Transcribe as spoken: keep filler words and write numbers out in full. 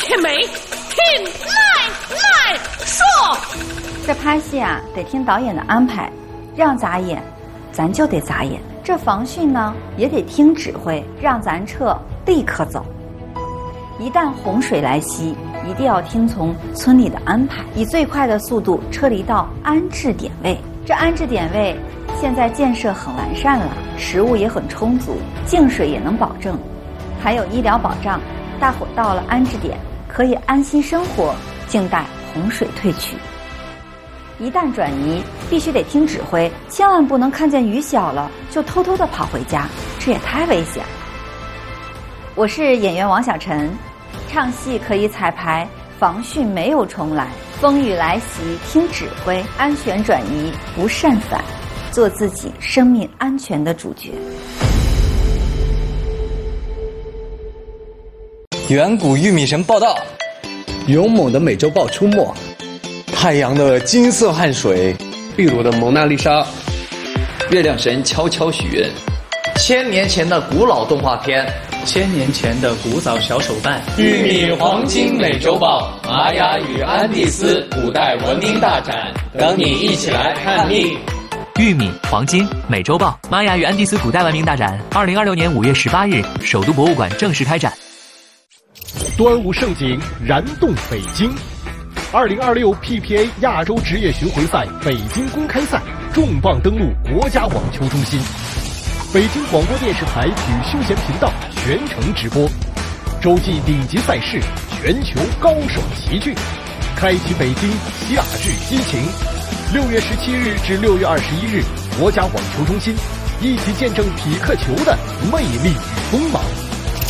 天美，听来来说。 这拍戏啊，得听导演的安排，让咱演，咱就得咋演。这防汛呢，也得听指挥，让咱撤，立刻走。一旦洪水来袭，一定要听从村里的安排，以最快的速度撤离到安置点位。这安置点位现在建设很完善了，食物也很充足，净水也能保证，还有医疗保障。大伙到了安置点，可以安心生活，静待洪水退去。一旦转移，必须得听指挥，千万不能看见雨小了就偷偷的跑回家，这也太危险了。我是演员王小晨，唱戏可以彩排，防汛没有重来，风雨来袭听指挥，安全转移不擅返，做自己生命安全的主角。 远古玉米神报道， 勇猛的美洲豹出没， 太阳的金色汗水， 秘鲁的蒙娜丽莎， 月亮神悄悄许愿，千年前的古老动画片， 千年前的古早小手办， 玉米黄金美洲豹，玛雅与安第斯古代文明大展，等你一起来看腻。 玉米、黄金、美洲豹，玛雅与安第斯古代文明大展，二零二六年五月十八日，首都博物馆正式开展。 端午盛景燃动北京。二零二六 P P A 亚洲职业巡回赛北京公开赛重磅登陆国家网球中心，北京广播电视台体育休闲频道全程直播，洲际顶级赛事，全球高手齐聚，开启北京夏日激情。六月十七日至六月二十一日，国家网球中心，一起见证匹克球的魅力与锋芒。